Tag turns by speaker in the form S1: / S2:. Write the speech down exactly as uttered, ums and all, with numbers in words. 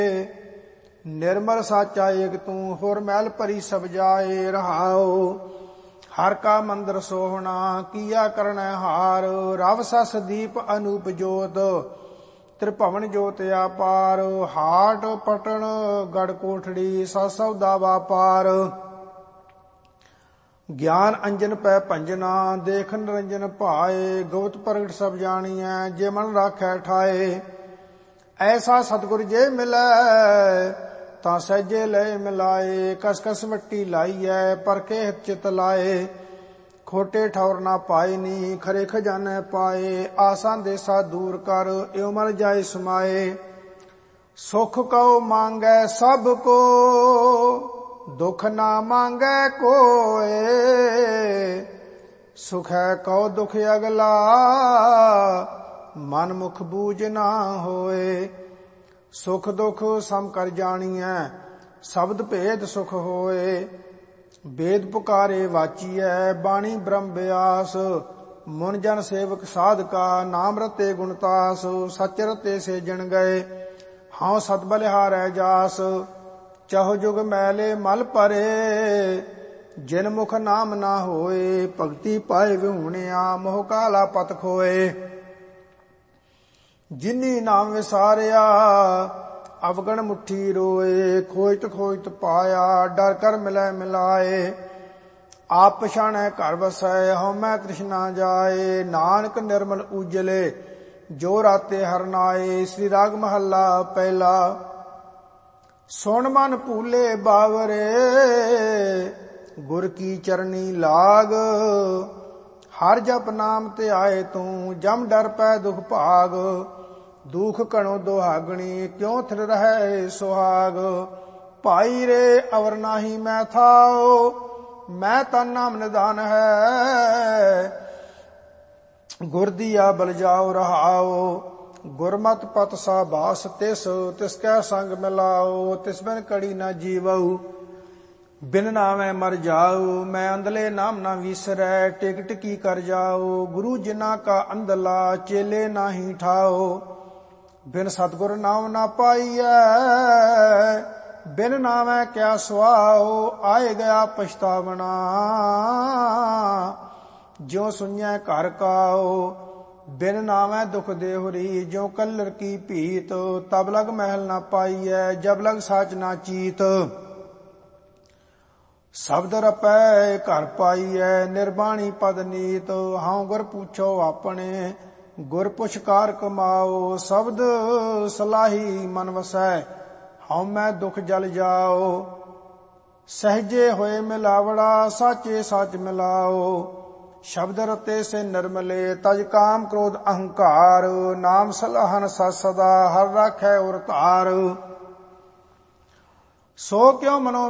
S1: निर्मल साचा एक तू होर मैल परी सब जाए रहाओ। हर का मंदिर सोहना किया करण हार। रव सस दीप अनूप जोत त्रिभवन जोत अपार। हाट पटन गढ़ कोठड़ी सस सौदा व्यापार। ज्ञान अंजन पै भंजना देख निरंजन भाए। गुप्त प्रगट सब जानिए जे मन राखै ठाए। ऐसा सतगुर जे मिलै ਤਾਂ ਸਹਿਜੇ ਲਏ ਮਿਲਾਏ। ਕਸ ਕਸ ਵੱਟੀ ਲਾਈਐ ਪਰਖੇ ਹਿਤ ਚਿਤ ਲਾਏ। ਖੋਟੇ ਠੌਰ ਨਾ ਪਾਏ ਨੀ ਖਰੇ ਖਜ਼ਾਨੇ ਪਾਏ। ਆਸਾਂ ਦੇਸਾ ਦੂਰ ਕਰ ਇਉ ਮਲ ਜਾਏ ਸਮਾਏ। ਸੁਖ ਕਉ ਮੰਗੈ ਸਭ ਕੋ ਦੁਖ ਨਾ ਮੰਗੈ ਕੋਏ। ਸੁਖੈ ਕਉ ਦੁਖ ਅਗਲਾ ਮਨ ਮੁਖ ਬੂਝ ਨਾ ਹੋਏ। सुख दुख सम कर जानिए शब्द भेद सुख होए। वेद पुकारे वाचिए बाणी ब्रह्म व्यास। मुन जन सेवक साधका नाम रते गुणतास। सच रते से जन गए हाँ सत बलिहारै जास। चहो जुग मैले मल परे जिन मुख नाम ना होए। भगति पाए विहूणिया मोह काला पत खोए। जिनी नाम विसारिया अवगण मुट्ठी रोए। खोजत खोजत पाया डर कर मिलै मिलाए। आप पछाणै घर वसै हਉਮੈ तृष्णा जाए। नानक निर्मल उजले जो राते हरनाए। श्री राग महला पहला। सुन मन भूले बावरे गुर की चरनी लाग। हर जप नाम ते आए तू जम डर पै दुख भाग। दुख कणो दुहागणी क्यों थिर रहै सुहाग। भाई रे अवर नाही मैं थाओ मैं तन नाम निदान है। गुर दिया बल जाओ रहाओ। गुरमत पत सा बास तिस तिसकै संग मिलाओ। तिस बिन कड़ी न जीवऊ बिन नामै मर जाओ। मैं अंधले नाम न विसरै टिक टिकी कर जाओ। गुरु जिना का अंधला चेले नाही ठाओ। बिन सतगुर नाम ना पाइयै बिन नामै क्या सुआओ। आए गया पछतावना ज्यों सुनिए घर काओ। बिन नामै दुख देहुरी ज्यों कल्लर की भीत। तब लग महल ना पाइयै जब लग साच ना चीत। शब्द रपै घर पाइयै निर्बाणी पद नीत। हाँ गुर पूछो अपने गुर पुछकार कमाओ। शब्द सलाही मन वसै हਉਮੈ दुख जल जाओ। सहजे होए मिलावड़ा साचे साच मिलाओ। शब्द रते से निर्मले तज काम क्रोध अहंकार। नाम सलाहन सत सदा हर राखै उर तार। सो क्यों मनो